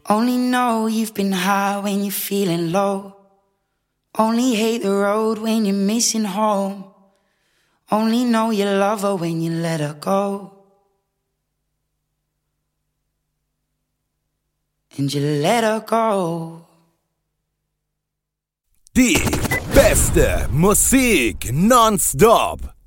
Only know you've been high when you're feeling low. Only hate the road when you're missing home. Only know you love her when you let her go. And you let her go. Die beste Musik nonstop